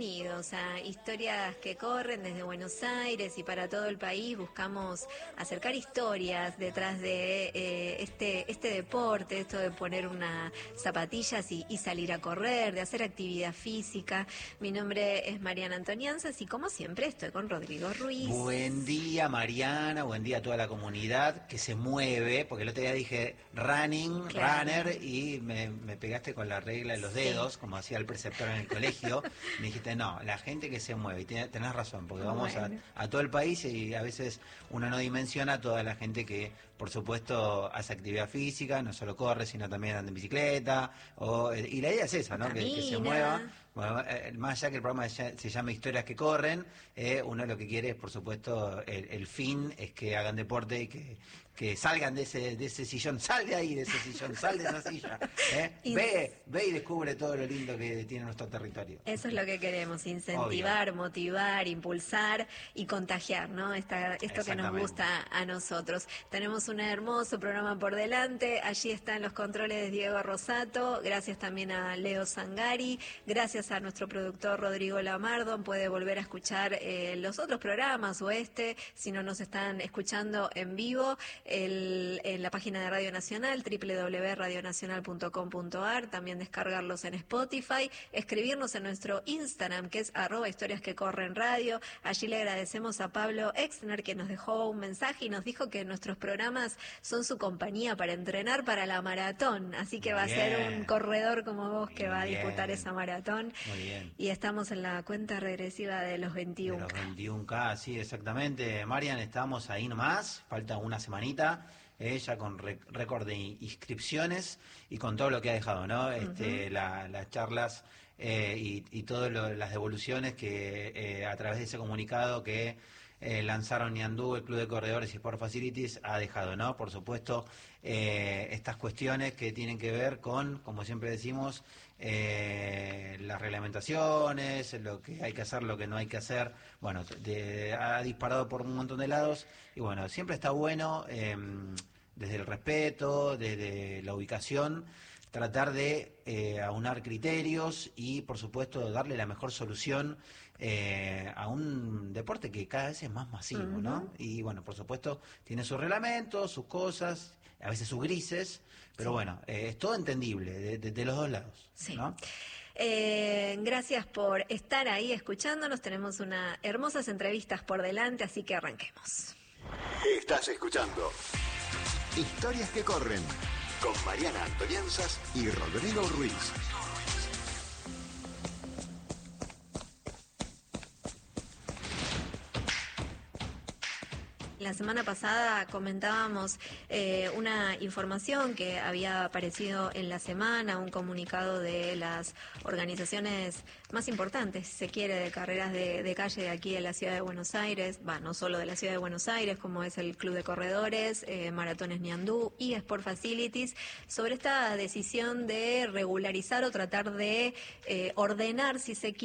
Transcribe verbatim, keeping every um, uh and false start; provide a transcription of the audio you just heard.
Bienvenidos a Historias que Corren desde Buenos Aires y para todo el país. Buscamos acercar historias detrás de eh, este este deporte, esto de poner unas zapatillas y, y salir a correr, de hacer actividad física. Mi nombre es Mariana Antonianzas y como siempre estoy con Rodrigo Ruiz. Buen día, Mariana, buen día a toda la comunidad que se mueve, porque el otro día dije running, Claro. runner, y me, me pegaste con la regla de los dedos, sí, como hacía el preceptor en el colegio. Me dijiste, no, la gente que se mueve, y tenés, tenés razón, porque vamos Bueno. a, a todo el país y a veces uno no dimensiona a toda la gente que, por supuesto, hace actividad física, no solo corre, sino también anda en bicicleta, o, y la idea es esa, ¿no? Que, que se mueva. Bueno, eh, más allá que el programa se, se llama Historias que Corren, eh, uno lo que quiere es, por supuesto, el, el fin es que hagan deporte y que, que salgan de ese, de ese sillón, sal de ahí de ese sillón, sal de esa silla, ¿eh? Y ve, ve y descubre todo lo lindo que tiene nuestro territorio. Eso es lo que queremos, incentivar, Obvio. motivar, impulsar y contagiar, ¿no? Esta, esto que nos gusta a nosotros. Tenemos un hermoso programa por delante, allí están los controles de Diego Rosato, gracias también a Leo Zangari, gracias a nuestro productor Rodrigo Lamardo. Puede volver a escuchar eh, los otros programas o este, si no nos están escuchando en vivo, el, en la página de Radio Nacional, doble u doble u doble u punto radio nacional punto com punto a r, también descargarlos en Spotify, escribirnos en nuestro Instagram, que es arroba historias que corren radio. Allí le agradecemos a Pablo Exner, que nos dejó un mensaje y nos dijo que nuestros programas son su compañía para entrenar para la maratón, así que va a ser un corredor como vos que va a disputar esa maratón. Muy bien. Y estamos en la cuenta regresiva de los veintiuno K. De los veintiuno K, sí, exactamente. Marian, estamos ahí nomás, falta una semanita, eh, ya con récord de inscripciones y con todo lo que ha dejado, ¿no? Este, uh-huh. la, las charlas eh, y, y todas las devoluciones que eh, a través de ese comunicado que Eh, lanzaron Ñandú, el Club de Corredores y Sport Facilities, ha dejado, ¿no? Por supuesto, eh, estas cuestiones que tienen que ver con, como siempre decimos, eh, las reglamentaciones, lo que hay que hacer, lo que no hay que hacer. Bueno, de, ha disparado por un montón de lados y bueno, siempre está bueno, eh, desde el respeto, desde la ubicación, tratar de eh, aunar criterios y, por supuesto, darle la mejor solución eh, a un deporte que cada vez es más masivo, uh-huh. ¿no? Y, bueno, por supuesto, tiene sus reglamentos, sus cosas, a veces sus grises, pero sí. bueno, eh, es todo entendible de, de, de los dos lados, sí. ¿no? Eh, gracias por estar ahí escuchándonos, tenemos unas hermosas entrevistas por delante, así que arranquemos. Estás escuchando Historias que Corren con Mariana Antonianzas y Rodrigo Ruiz. La semana pasada comentábamos eh, una información que había aparecido en la semana, un comunicado de las organizaciones más importantes, si se quiere, de carreras de, de calle de aquí de la ciudad de Buenos Aires, va, no solo de la ciudad de Buenos Aires, como es el Club de Corredores, eh, Maratones Ñandú y Sport Facilities, sobre esta decisión de regularizar o tratar de eh, ordenar, si se quiere,